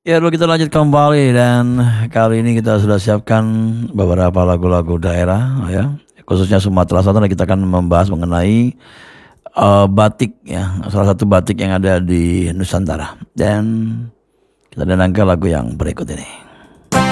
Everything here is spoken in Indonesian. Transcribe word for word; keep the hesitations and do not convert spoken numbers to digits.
Ya dulu kita lanjut kembali dan kali ini kita sudah siapkan beberapa lagu-lagu daerah ya, khususnya Sumatera Selatan dan kita akan membahas mengenai eh, batik ya, salah satu batik yang ada di Nusantara. Dan kita dengarkan lagu yang berikut ini.